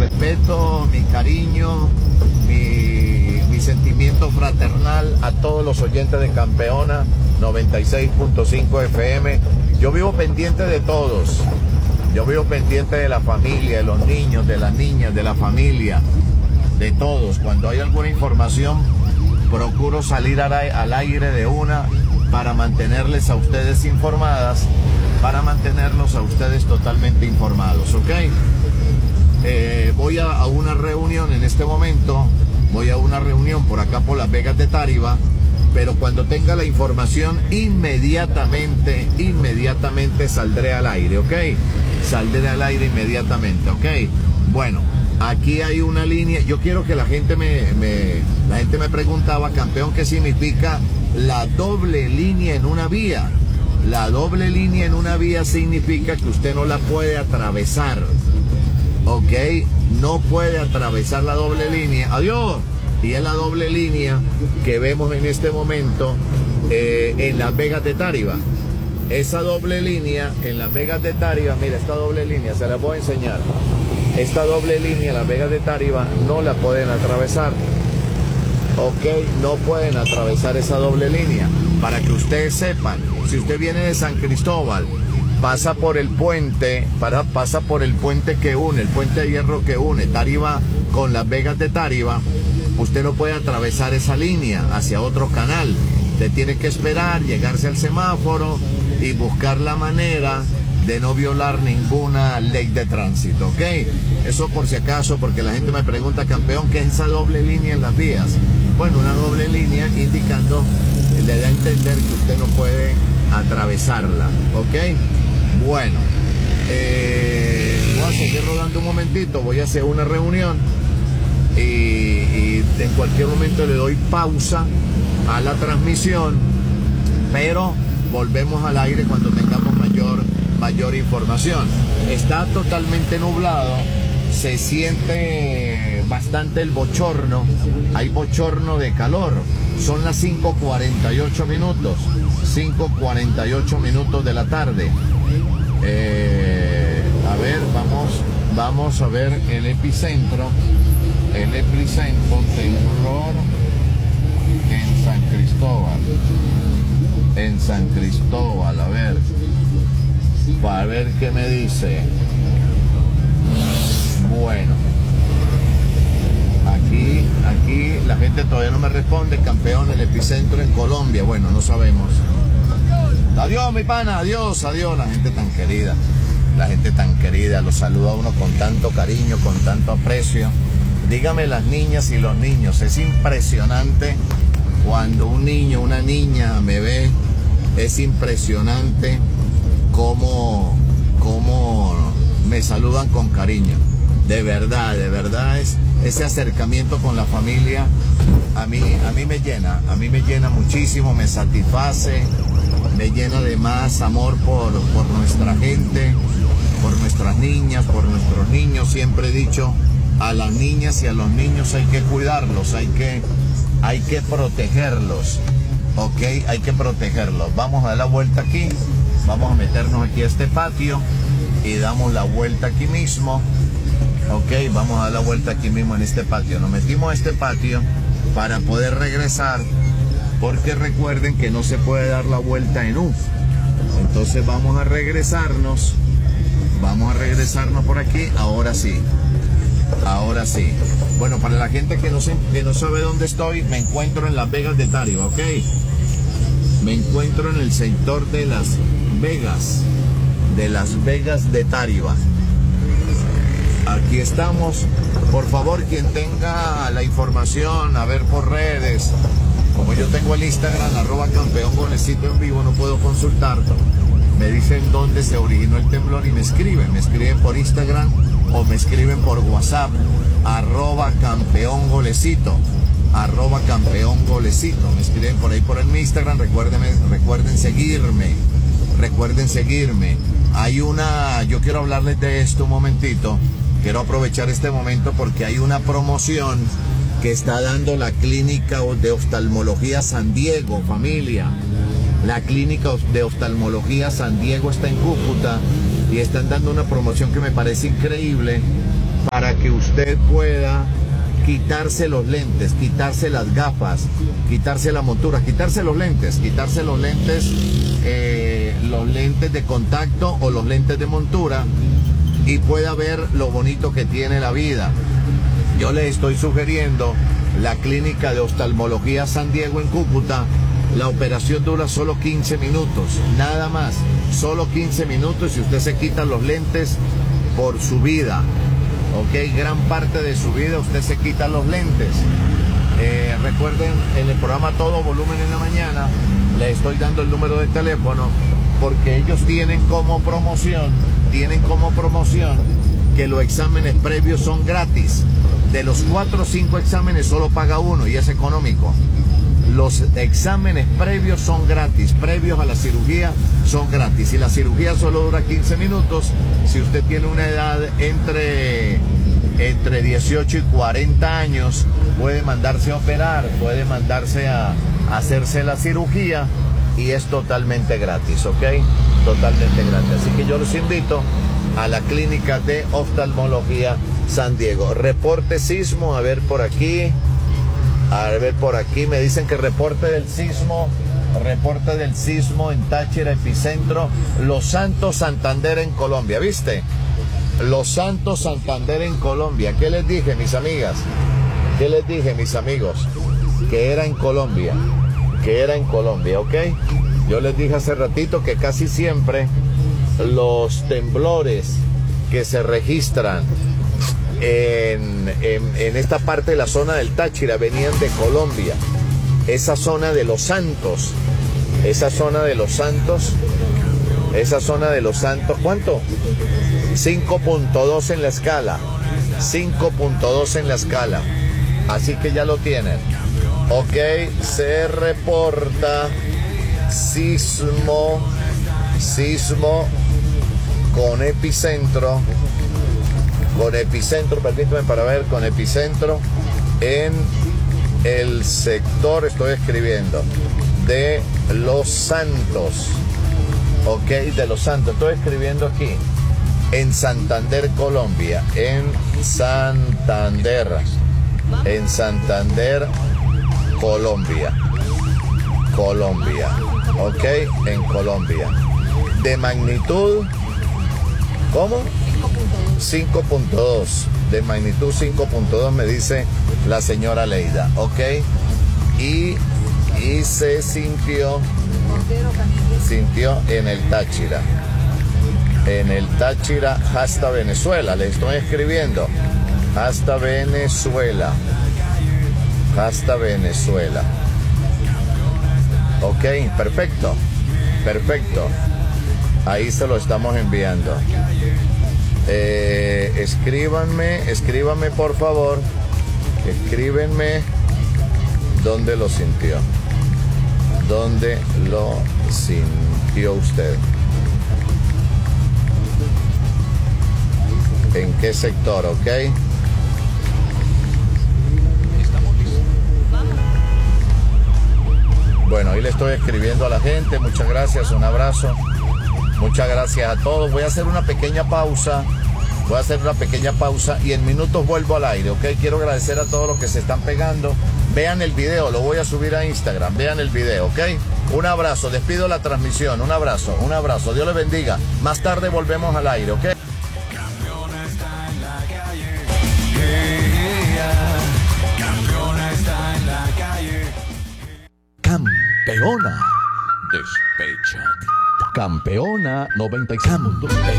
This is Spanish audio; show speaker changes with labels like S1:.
S1: respeto, mi cariño, mi sentimiento fraternal a todos los oyentes de Campeona 96.5 FM. Yo vivo pendiente de todos. Yo vivo pendiente de la familia, de los niños, de las niñas, de la familia, de todos. Cuando hay alguna información, procuro salir al aire de una para mantenerles a ustedes informadas, para mantenerlos a ustedes totalmente informados, ¿ok? Voy a una reunión en este momento, voy a una reunión por acá por Las Vegas de Táriba, pero cuando tenga la información inmediatamente saldré al aire, ¿ok? Saldré al aire inmediatamente, ¿ok? Bueno, aquí hay una línea. Yo quiero que la gente me preguntaba, campeón, ¿qué significa la doble línea en una vía? La doble línea en una vía significa que usted no la puede atravesar, ¿ok? No puede atravesar la doble línea. ¡Adiós! Y es la doble línea que vemos en este momento en Las Vegas de Táriba. Esa doble línea en Las Vegas de Táriba, mira, esta doble línea, se la voy a enseñar. Esta doble línea en Las Vegas de Táriba no la pueden atravesar, ¿ok? No pueden atravesar esa doble línea. Para que ustedes sepan, si usted viene de San Cristóbal, pasa por el puente, pasa por el puente que une, el puente de hierro que une Táriba con Las Vegas de Táriba, usted no puede atravesar esa línea hacia otro canal. Usted tiene que esperar, llegarse al semáforo y buscar la manera de no violar ninguna ley de tránsito, ¿ok? Eso por si acaso, porque la gente me pregunta, campeón, ¿qué es esa doble línea en las vías? Bueno, una doble línea indicando, le da a entender que usted no puede atravesarla, ¿ok? Bueno, voy a seguir rodando un momentito, voy a hacer una reunión y en cualquier momento le doy pausa a la transmisión, pero volvemos al aire cuando tengamos mayor información. Está totalmente nublado, se siente bastante el bochorno, hay bochorno de calor. Son las 5:48 minutos, 5:48 minutos de la tarde. A ver, vamos a ver el epicentro temblor en San Cristóbal, a ver qué me dice. Bueno, aquí la gente todavía no me responde, campeón, el epicentro en Colombia, bueno, no sabemos. Adiós, mi pana, adiós, la gente tan querida, los saluda a uno con tanto cariño, con tanto aprecio. Dígame las niñas y los niños, es impresionante cuando un niño, una niña me ve, es impresionante cómo me saludan con cariño. De verdad es ese acercamiento con la familia, a mí me llena muchísimo, me satisface, me llena de más amor por nuestra gente, por nuestras niñas, por nuestros niños. Siempre he dicho, a las niñas y a los niños hay que cuidarlos, hay que protegerlos, ¿ok? Hay que protegerlos. Vamos a dar la vuelta aquí, vamos a meternos aquí a este patio y damos la vuelta aquí mismo, ¿ok? Vamos a dar la vuelta aquí mismo en este patio. Nos metimos a este patio para poder regresar, porque recuerden que no se puede dar la vuelta en U. Entonces vamos a regresarnos por aquí, ahora sí. Bueno, para la gente que no sabe dónde estoy, me encuentro en Las Vegas de Táriba, ¿ok? Me encuentro en el sector de Las Vegas de Táriba. Aquí estamos. Por favor, quien tenga la información, a ver por redes, como yo tengo el Instagram, @campeongolecito en vivo, no puedo consultar. Me dicen dónde se originó el temblor y me escriben por Instagram o me escriben por WhatsApp, @campeongolecito, @campeongolecito. Me escriben por ahí por mi Instagram. Recuerden seguirme. Yo quiero hablarles de esto un momentito. Quiero aprovechar este momento porque hay una promoción que está dando la clínica de oftalmología San Diego, familia. La clínica de oftalmología San Diego está en Cúcuta y están dando una promoción que me parece increíble para que usted pueda quitarse los lentes, quitarse las gafas, quitarse la montura, quitarse los lentes de contacto o los lentes de montura, y pueda ver lo bonito que tiene la vida. Yo les estoy sugiriendo la clínica de oftalmología San Diego en Cúcuta. La operación dura solo 15 minutos, nada más, solo 15 minutos, y usted se quita los lentes por su vida, ok, gran parte de su vida usted se quita los lentes. Recuerden, en el programa Todo Volumen en la Mañana les estoy dando el número de teléfono, porque ellos tienen como promoción que los exámenes previos son gratis. De los 4 o 5 exámenes solo paga uno y es económico. Los exámenes previos son gratis, previos a la cirugía son gratis, y la cirugía solo dura 15 minutos. Si usted tiene una edad entre 18 y 40 años, puede mandarse a operar, puede mandarse a hacerse la cirugía, y es totalmente gratis, ¿ok? Totalmente gratis. Así que yo los invito a la clínica de oftalmología San Diego. Reporte sismo, a ver por aquí. Me dicen que reporte del sismo en Táchira, epicentro, Los Santos, Santander, en Colombia, ¿viste? Los Santos, Santander, en Colombia. ¿Qué les dije, mis amigas? ¿Qué les dije, mis amigos? Que era en Colombia, ¿ok? Yo les dije hace ratito que casi siempre los temblores que se registran en esta parte de la zona del Táchira venían de Colombia. Esa zona de Los Santos, ¿cuánto? 5.2 en la escala, 5.2 en la escala. Así que ya lo tienen, ok. Se reporta sismo con epicentro, permítame para ver, con epicentro en el sector, estoy escribiendo, de Los Santos, ok, de Los Santos, estoy escribiendo aquí, en Santander, Colombia, en Santander, Colombia, ok, en Colombia, de magnitud, ¿cómo? 5.2, de magnitud 5.2, me dice la señora Leida, ok, y se sintió en el Táchira, hasta Venezuela, le estoy escribiendo, hasta Venezuela, ok, perfecto, ahí se lo estamos enviando. Escríbanme por favor, escríbenme dónde lo sintió usted, en qué sector, ok. Bueno, ahí le estoy escribiendo a la gente, muchas gracias, un abrazo. Muchas gracias a todos. Voy a hacer una pequeña pausa. Y en minutos vuelvo al aire, ¿ok? Quiero agradecer a todos los que se están pegando. Vean el video, lo voy a subir a Instagram. Vean el video, ¿ok? Un abrazo, despido la transmisión. Un abrazo. Dios les bendiga. Más tarde volvemos al aire, ¿ok?
S2: Campeona está en la calle. Campeona está en la calle.
S1: Campeona.
S2: Despecha.
S1: Campeona 96.